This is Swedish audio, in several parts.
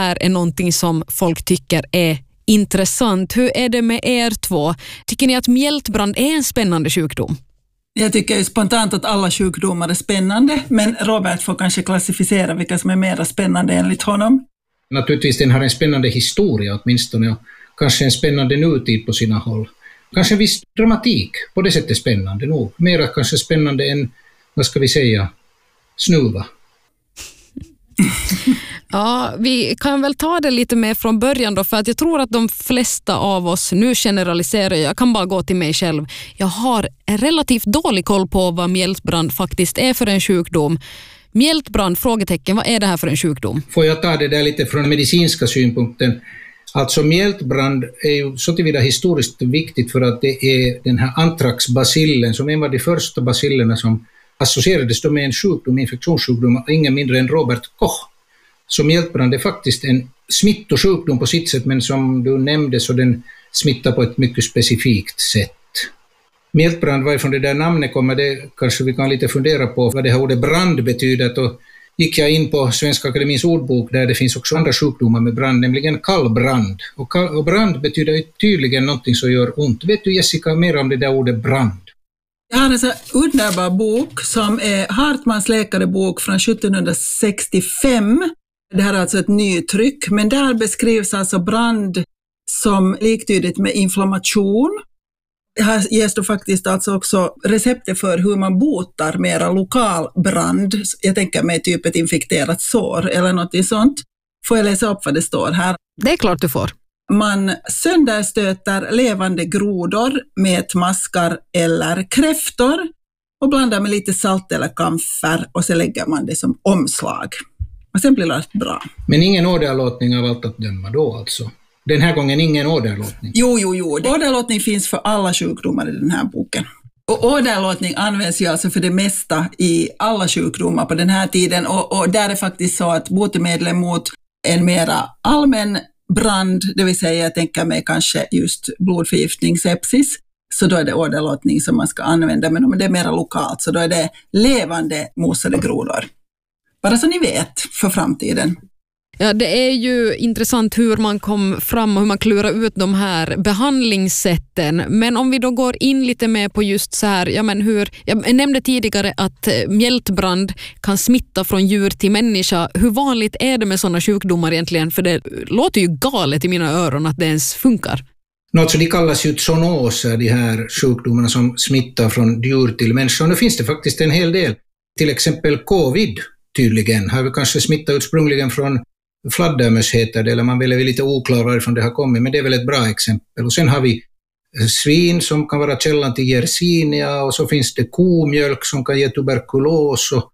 här är någonting som folk tycker är intressant. Hur är det med er två? Tycker ni att mjältbrand är en spännande sjukdom? Jag tycker ju spontant att alla sjukdomar är spännande, men Robert får kanske klassificera vilka som är mer spännande enligt honom. Naturligtvis den har en spännande historia åtminstone och kanske en spännande nutid på sina håll. Kanske en viss dramatik, på det sättet spännande nog. Mera kanske spännande än, vad ska vi säga, snuva. Ja, vi kan väl ta det lite mer från början då, för att jag tror att de flesta av oss, nu generaliserar jag kan bara gå till mig själv. Jag har en relativt dålig koll på vad mjältbrand faktiskt är för en sjukdom. Mjältbrand, frågetecken, vad är det här för en sjukdom? Får jag ta det där lite från den medicinska synpunkten? Alltså mjältbrand är ju så tillvida historiskt viktigt för att det är den här antraxbacillen som en av de första bacillerna som associerades med en sjukdom, infektionssjukdom, ingen mindre än Robert Koch. Så mjältbrand är faktiskt en smittosjukdom på sitt sätt, men som du nämnde så den smittar på ett mycket specifikt sätt. Mjältbrand, varifrån det där namnet kommer, det kanske vi kan lite fundera på vad det här ordet brand betyder. Då gick jag in på Svenska Akademins ordbok där det finns också andra sjukdomar med brand, nämligen kallbrand. Och brand betyder ju tydligen någonting som gör ont. Vet du Jessica mer om det där ordet brand? Jag har en så underbar bok som är Hartmans läkarebok från 1765. Det här är alltså ett nytryck, men där beskrivs alltså brand som liktydigt med inflammation. Här ges då faktiskt alltså också receptet för hur man botar mera lokal brand. Jag tänker mig typ ett infekterat sår eller något sånt. Får jag läsa upp vad det står här? Det är klart du får. Man sönderstöter levande grodor med maskar eller kräftor och blandar med lite salt eller kamfer och så lägger man det som omslag. Och sen blir det bra. Men ingen åderlåtning av allt att döma då alltså? Den här gången ingen åderlåtning? Jo. Åderlåtning finns för alla sjukdomar i den här boken. Och åderlåtning används ju alltså för det mesta i alla sjukdomar på den här tiden. Och där är faktiskt så att botemedel mot en mera allmän brand, det vill säga jag tänker mig kanske just blodförgiftning, sepsis, så då är det åderlåtning som man ska använda. Men om det är mera lokalt så då är det levande mosade grodor. Bara så ni vet för framtiden. Ja, det är ju intressant hur man kom fram och hur man klurar ut de här behandlingssätten. Men om vi då går in lite mer på just så här, jag nämnde tidigare att mjältbrand kan smitta från djur till människa. Hur vanligt är det med sådana sjukdomar egentligen? För det låter ju galet i mina öron att det ens funkar. Alltså, de kallas ju zoonoser, de här sjukdomarna som smittar från djur till människa. Och nu finns det faktiskt en hel del. Till exempel covid tydligen har vi kanske smittat ursprungligen från fladdermöss heter det, eller man är lite oklar varifrån det har kommit, men det är väl ett bra exempel. Och sen har vi svin som kan vara källan till Yersinia, och så finns det komjölk som kan ge tuberkulos, och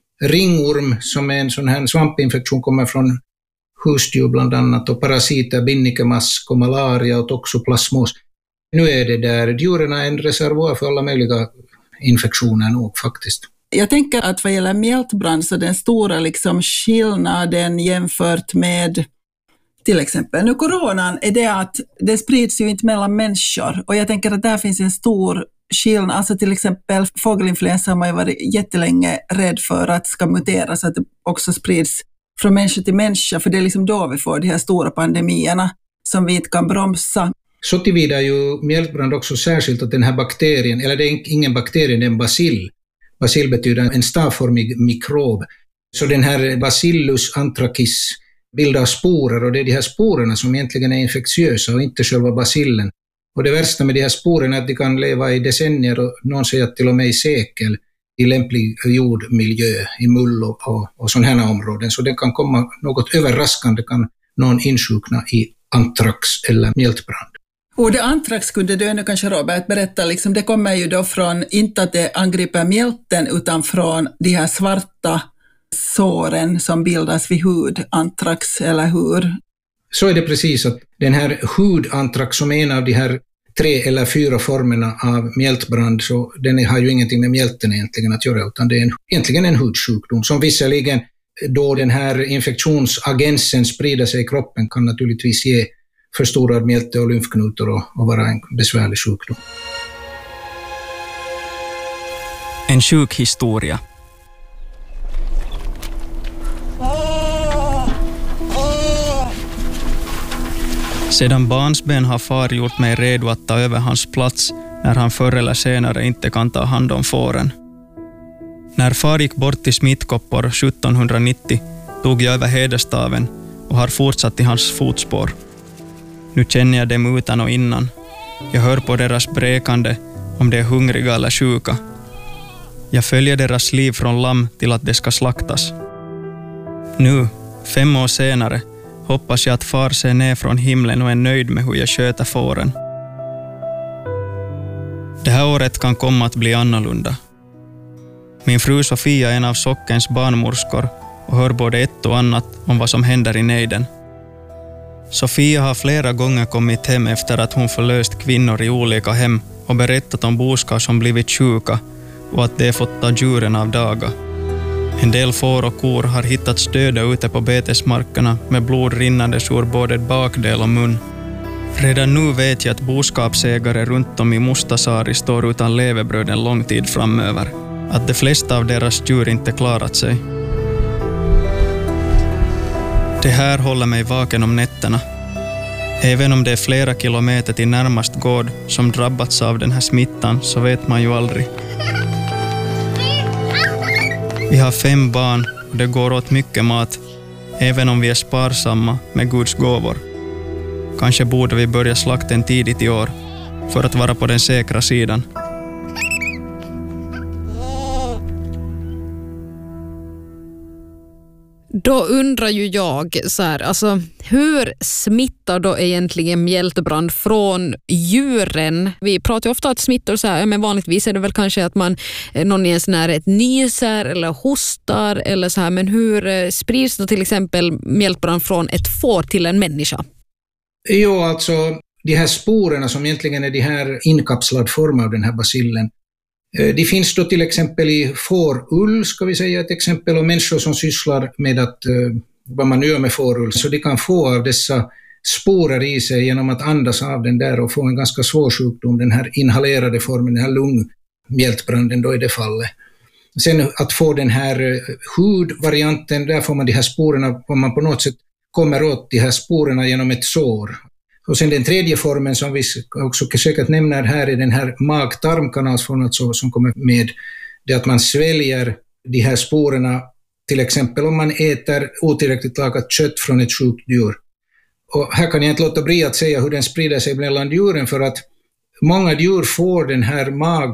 ringorm som är en sån här svampinfektion kommer från husdjur bland annat, och parasiter, binnikemask och malaria och toxoplasmos. Nu är det där djuren är en reservoar för alla möjliga infektioner nog faktiskt. Jag tänker att vad gäller mjältbrand så den stora skillnaden jämfört med till exempel nu coronan är det att det sprids ju inte mellan människor, och jag tänker att där finns en stor skillnad. Alltså till exempel fågelinfluensa har man ju varit jättelänge rädd för att ska mutera så att det också sprids från människa till människa, för det är då vi får de här stora pandemierna som vi inte kan bromsa. Så tillvida är ju mjältbrand också särskilt att den här bakterien, eller det är ingen bakterie, det är en bacill. Bacill betyder en stavformig mikrob. Så den här Bacillus anthracis bildar sporer, och det är de här sporerna som egentligen är infektiösa och inte själva bacillen. Och det värsta med de här sporerna är att de kan leva i decennier, och någon säger att till och med i sekel, i lämplig jordmiljö, i mull och sådana här områden. Så det kan komma något överraskande, kan någon insjukna i anthrax eller mjältbrand. Och det anthrax kunde du nu kanske Robert berätta, det kommer ju då från, inte att det angriper mjälten, utan från de här svarta såren som bildas vid hudanthrax, eller hur? Så är det precis, att den här hudanthrax som är en av de här 3 eller 4 formerna av mjältbrand, så den har ju ingenting med mjälten egentligen att göra, utan det är egentligen en hudsjukdom som visserligen då den här infektionsagensen sprider sig i kroppen kan naturligtvis ge förstorad mjälte och lymfknutor och vara en besvärlig sjukdom. En sjuk historia. Sedan barnsben har far gjort mig redo att ta över hans plats när han förr eller senare inte kan ta hand om fåren. När far gick bort till Smittkoppor 1790 tog jag över hederstaven och har fortsatt i hans fotspår. Nu känner jag dem utan och innan. Jag hör på deras bräkande om de är hungriga eller sjuka. Jag följer deras liv från lamm till att de ska slaktas. Nu, 5 år senare, hoppas jag att far ser ner från himlen och är nöjd med hur jag sköter fåren. Det här året kan komma att bli annorlunda. Min fru Sofia är en av sockens barnmorskor och hör både ett och annat om vad som händer i nejden. Sofia har flera gånger kommit hem efter att hon förlöst kvinnor i olika hem och berättat om boskap som blivit sjuka och att de fått ta djuren av daga. En del får och kor har hittats döda ute på betesmarkerna med blod rinnandes ur både bakdel och mun. Redan nu vet jag att boskapsägare runt om i Mustasaari står utan levebröd en lång tid framöver. Att de flesta av deras djur inte klarat sig. Det här håller mig vaken om nätterna. Även om det är flera kilometer till närmast gård som drabbats av den här smittan så vet man ju aldrig. Vi har 5 barn och det går åt mycket mat, även om vi är sparsamma med Guds gåvor. Kanske borde vi börja slakten tidigt i år för att vara på den säkra sidan. Då undrar ju jag så här, alltså hur smittar då egentligen mjältbrand från djuren? Vi pratar ju ofta att smittor så här, men vanligtvis är det väl kanske att någon i ens närhet nyser eller hostar eller så här, men hur sprids då till exempel mjältbrand från ett får till en människa? Jo, alltså de här sporerna som egentligen är de här inkapslad form av den här bacillen. Det finns då till exempel i fårull, ska vi säga ett exempel, och människor som sysslar med att, vad man gör med fårull, så de kan få av dessa sporer i sig genom att andas av den där och få en ganska svår sjukdom, den här inhalerade formen, den här lungmjältbranden då i det fallet. Sen att få den här hudvarianten, där får man de här sporerna, om man på något sätt kommer åt de här sporerna genom ett sår. Och sen den tredje formen som vi också säkert nämner här är den här mag-tarmkanalsformen som kommer med det att man sväljer de här sporerna, till exempel om man äter otillräckligt lagat kött från ett sjukt djur. Och här kan jag inte låta bli att säga hur den sprider sig bland djuren, för att många djur får den här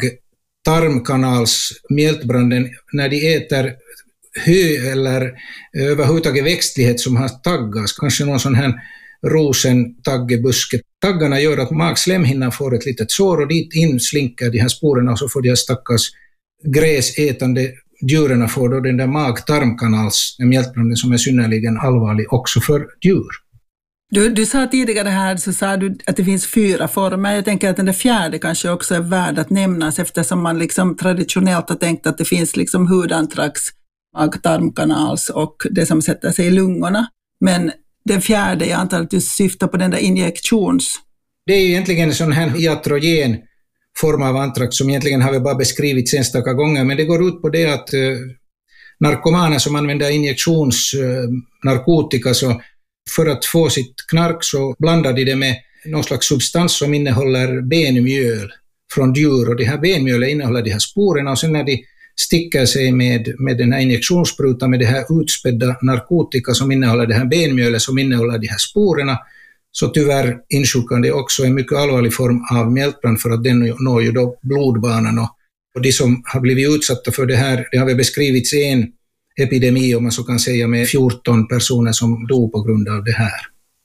mag-tarmkanals-mjältbranden när de äter hö eller överhuvudtaget växtlighet som har taggas, kanske någon sån här rosentaggebuske. Taggarna gör att magslemhinnan får ett litet sår och dit in slinker de här sporerna och så får de här stackars gräsätande djuren får då den där mag-tarmkanals-mjältbranden som är synnerligen allvarlig också för djur. Du sa tidigare här, så sa du att det finns 4 former. Jag tänker att den där 4:e kanske också är värd att nämnas, eftersom man liksom traditionellt har tänkt att det finns liksom hudantrax, mag-tarmkanals och det som sätter sig i lungorna. Men den 4:e, jag antar att du syftar på den där injektions. Det är egentligen en sån här iatrogen form av antrax som egentligen har vi bara beskrivits enstaka gånger, men det går ut på det att narkomaner som använder injektionsnarkotika, så för att få sitt knark så blandar de det med någon slags substans som innehåller benmjöl från djur, och det här benmjölet innehåller de här sporerna, och sen när de sticker sig med den här injektionssprutan med det här utspädda narkotika som innehåller det här benmjölet som innehåller de här sporerna, så tyvärr insjukar det också en mycket allvarlig form av mjältbrand, för att den når ju då blodbanan, och de som har blivit utsatta för det här, det har vi beskrivits en epidemi, om man så kan säga, med 14 personer som dog på grund av det här.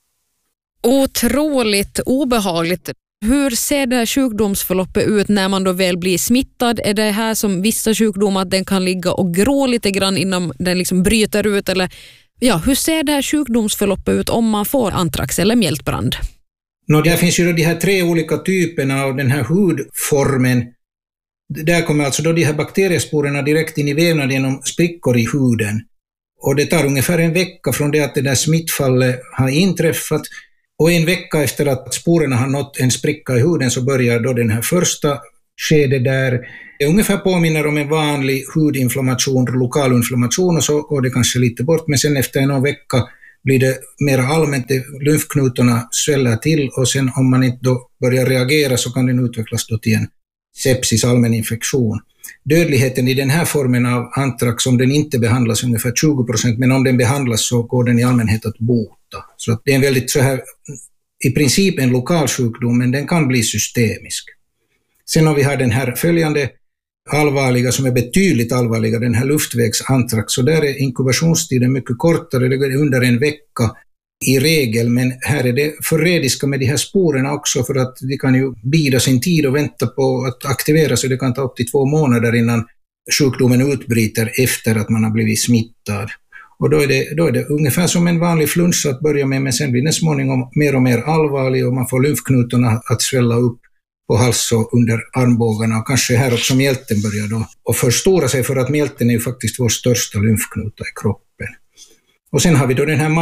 Otroligt obehagligt. Hur ser det här sjukdomsförloppet ut när man då väl blir smittad? Är det här som vissa sjukdomar att den kan ligga och grå lite grann innan den liksom bryter ut? Eller ja, hur ser det här sjukdomsförloppet ut om man får antrax eller mjältbrand? Där finns ju då de här 3 olika typerna av den här hudformen. Där kommer alltså då de här bakteriesporerna direkt in i vävnaden genom sprickor i huden. Och det tar ungefär en vecka från det att det där smittfallet har inträffat. Och en vecka efter att sporerna har nått en spricka i huden så börjar då den här första skedet där. Det ungefär påminner om en vanlig hudinflammation, lokalinflammation, och så går det kanske lite bort. Men sen efter någon vecka blir det mer allmänt, lymfknutorna sväller till och sen om man inte då börjar reagera så kan den utvecklas då till en sepsis, allmän infektion. Dödligheten i den här formen av antrax, om den inte behandlas, ungefär 20%, men om den behandlas så går den i allmänhet att bota. Så att det är en väldigt så här, i princip en lokal sjukdom, men den kan bli systemisk. Sen har vi här den här följande allvarliga, som är betydligt allvarliga, den här luftvägsantrax. Så där är inkubationstiden mycket kortare, det går under en vecka i regel, men här är det förrädiska med de här sporerna också, för att de kan ju bida sin tid och vänta på att aktivera sig. Det kan ta upp till 2 månader innan sjukdomen utbryter efter att man har blivit smittad. Och då är det ungefär som en vanlig flunsa att börja med, men sen blir det småningom mer och mer allvarlig och man får lymfknutorna att svälla upp på hals och under armbågarna, och kanske här också mjälten börjar då och förstora sig, för att mjälten är ju faktiskt vår största lymfknuta i kroppen. Och sen har vi då den här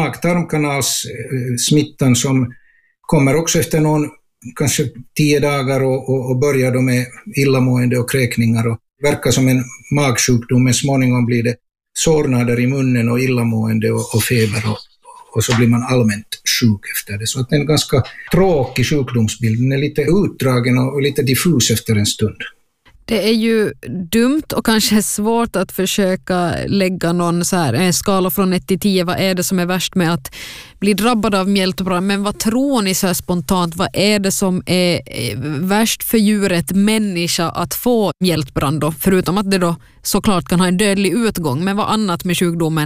mag-tarmkanalssmittan som kommer också efter någon, kanske 10 dagar och börjar då med illamående och kräkningar och verkar som en magsjukdom, men småningom blir det sårnader i munnen och illamående och feber och så blir man allmänt sjuk efter det. Så att det är en ganska tråkig sjukdomsbild. Den är lite utdragen och lite diffus efter en stund. Det är ju dumt och kanske svårt att försöka lägga någon så här, en skala från 1 till 10. Vad är det som är värst med att bli drabbad av mjältbrand? Men vad tror ni så här spontant? Vad är det som är värst för djuret människa att få mjältbrand då? Förutom att det då såklart kan ha en dödlig utgång. Men vad annat med sjukdomen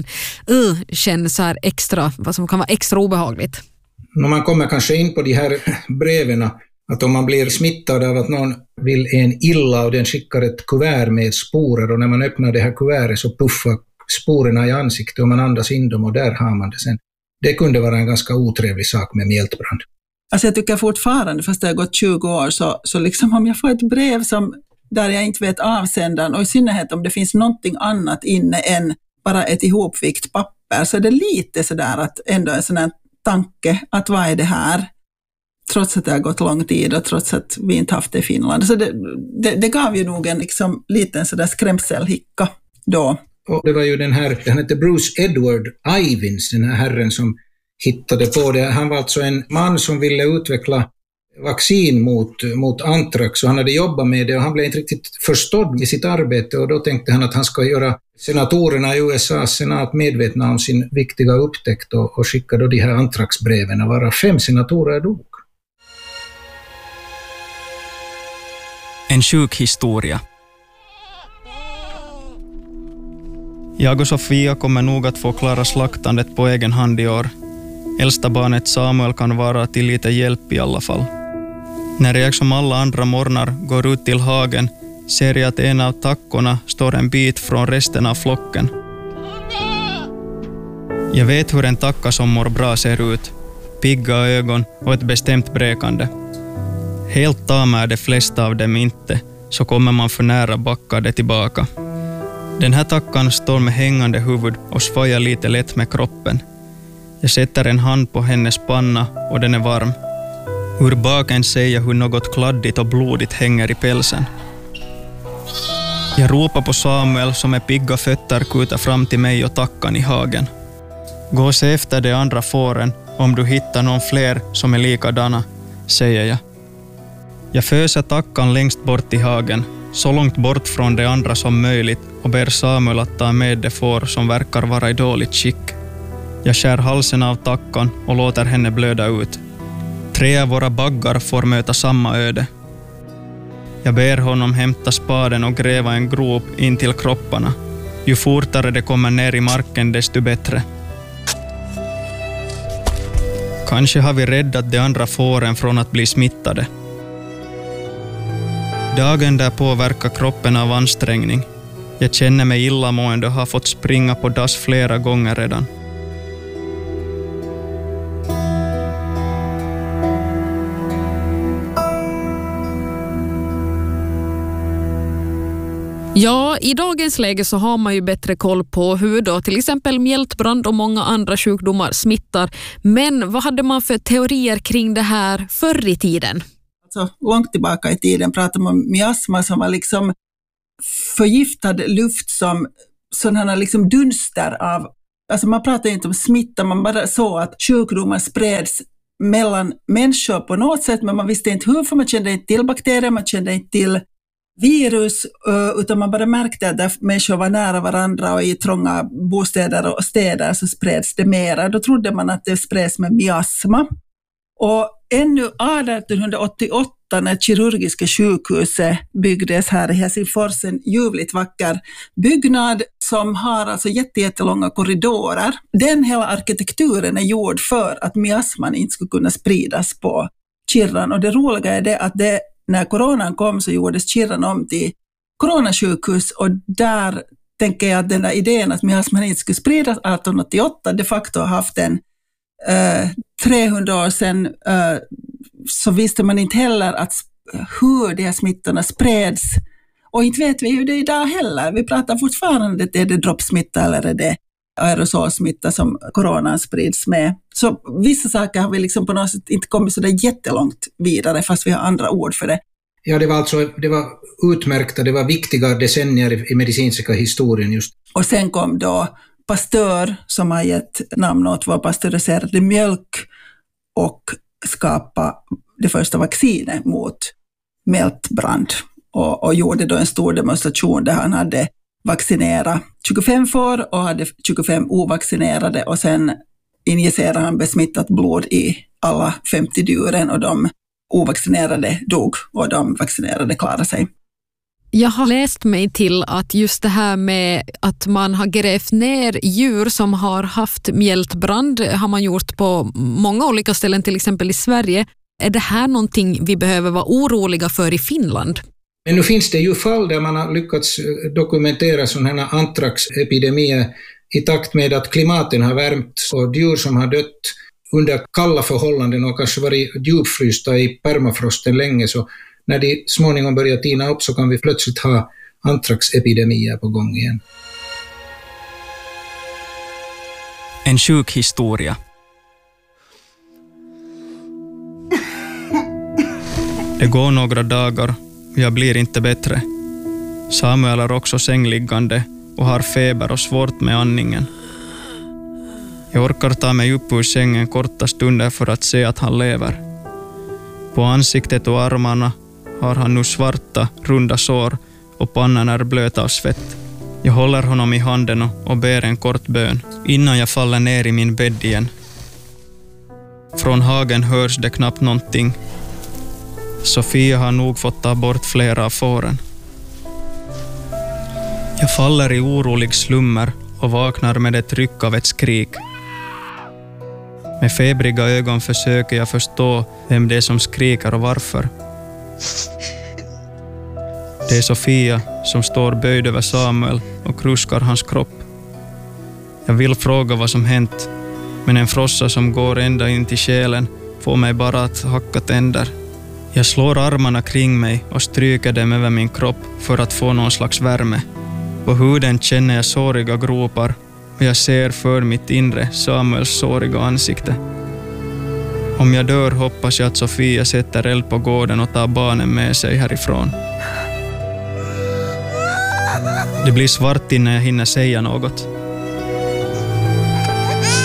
känns så här extra, vad som kan vara extra obehagligt? När man kommer kanske in på de här breven, att om man blir smittad av att någon vill en illa och den skickar ett kuvert med sporer, och när man öppnar det här kuvertet så puffar sporerna i ansiktet och man andas in dem och där har man det sen. Det kunde vara en ganska otrevlig sak med mjältbrand. Alltså jag tycker fortfarande, fast det har gått 20 år, så liksom om jag får ett brev där jag inte vet avsändaren, och i synnerhet om det finns någonting annat inne än bara ett ihopvikt papper, så är det lite sådär att ändå en sån här tanke att vad är det här? Trots att det har gått lång tid och trots att vi inte haft det i Finland. Så det gav ju nog en liksom liten sådär skrämselhicka då. Och det var ju han hette Bruce Edward Ivins, den här herren som hittade på det. Han var alltså en man som ville utveckla vaccin mot antrax, och han hade jobbat med det och han blev inte riktigt förstådd i sitt arbete, och då tänkte han att han ska göra senatorerna i USAs senat medvetna om sin viktiga upptäckt och skickade då de här antraxbreven, varav 5 senatorer dog. En sjuk historia. Jag och Sofia kommer nog att få klara slaktandet på egen hand i år. Äldsta barnet Samuel kan vara till lite hjälp i alla fall. När jag som alla andra morgnar går ut till hagen ser jag att en av tackorna står en bit från resten av flocken. Jag vet hur en tacka som mår bra ser ut. Pigga ögon och ett bestämt bräkande. Helt tama är de flesta av dem inte, så kommer man för nära backar det tillbaka. Den här tackan står med hängande huvud och svajar lite lätt med kroppen. Jag sätter en hand på hennes panna och den är varm. Ur baken ser jag hur något kladdigt och blodigt hänger i pälsen. Jag ropar på Samuel som med pigga fötter kutar fram till mig och tackan i hagen. Gå och se efter de andra fåren om du hittar någon fler som är likadana, säger jag. Jag föser tackan längst bort i hagen, så långt bort från de andra som möjligt, och ber Samuel att ta med de får som verkar vara i dåligt skick. Jag skär halsen av tackan och låter henne blöda ut. 3 av våra baggar får möta samma öde. Jag ber honom hämta spaden och gräva en grop in till kropparna. Ju fortare det kommer ner i marken desto bättre. Kanske har vi räddat de andra fåren från att bli smittade. Dagen där påverkar kroppen av ansträngning. Jag känner mig illamående och har fått springa på dass flera gånger redan. Ja, i dagens läge så har man ju bättre koll på hur då till exempel mjältbrand och många andra sjukdomar smittar. Men vad hade man för teorier kring det här förr i tiden? Alltså, långt tillbaka i tiden pratade man om miasma som var liksom förgiftad luft som sådana liksom dunster av Alltså man pratar inte om smitta, man bara så att sjukdomar spreds mellan människor på något sätt, men man visste inte hur, för man kände inte till bakterier, man kände inte till virus, utan man bara märkte att där människor var nära varandra och i trånga bostäder och städer så spreds det mera. Då trodde man att det spreds med miasma. Och ännu 1888 när kirurgiska sjukhuset byggdes här i Helsingfors, en ljuvligt vacker byggnad som har alltså jättelånga korridorer. Den hela arkitekturen är gjord för att miasman inte skulle kunna spridas på Kirran. Och det roliga är det att när coronan kom så gjordes Kirran om till coronasjukhus, och där tänker jag att den där idén att miasman inte skulle spridas 1888 de facto har haft en 300 år sedan så visste man inte heller att hur de här smittorna spreds, och inte vet vi hur det är idag heller. Vi pratar fortfarande att är det droppsmitta eller är det aerosolsmitta som coronan sprids med. Så vissa saker har vi liksom på något sätt inte kommit så där jättelångt vidare, fast vi har andra ord för det. Ja, det var utmärkta, det var viktiga decennier i medicinska historien just. Och sen kom då Pasteur som har gett namn åt vår pasteuriserade mjölk och skapa det första vaccinet mot mältbrand, och gjorde då en stor demonstration där han hade vaccinerat 25 får och hade 25 ovaccinerade, och sen injicerade han besmittat blod i alla 50 djuren, och de ovaccinerade dog och de vaccinerade klarade sig. Jag har läst mig till att just det här med att man har grävt ner djur som har haft mjältbrand har man gjort på många olika ställen, till exempel i Sverige. Är det här någonting vi behöver vara oroliga för i Finland? Men nu finns det ju fall där man har lyckats dokumentera sådana här antraxepidemier i takt med att klimaten har värmts, och djur som har dött under kalla förhållanden och kanske varit djupfrysta i permafrosten länge, så när de småningom börjar tina upp så kan vi plötsligt ha antraxepidemier på gång igen. En sjuk historia. Det går några dagar och jag blir inte bättre. Samuel är också sängliggande och har feber och svårt med andningen. Jag orkar ta mig upp ur sängen korta stunder för att se att han lever. På ansiktet och armarna har han nu svarta, runda sår och pannan är blöt av svett. Jag håller honom i handen och ber en kort bön innan jag faller ner i min bädd igen. Från hagen hörs det knappt någonting. Sofia har nog fått ta bort flera av fåren. Jag faller i orolig slummer och vaknar med ett ryck av ett skrik. Med febriga ögon försöker jag förstå vem det är som skriker och varför. Det är Sofia som står böjd över Samuel och kruskar hans kropp. Jag vill fråga vad som hänt, men en frossa som går ända in till själen får mig bara att hacka tänder. Jag slår armarna kring mig och stryker dem över min kropp för att få någon slags värme. På huden känner jag såriga gropar och jag ser för mitt inre Samuels såriga ansikte. Om jag dör hoppas jag att Sofia sätter eld på gården och tar barnen med sig härifrån. Det blir svart innan jag hinner säga något.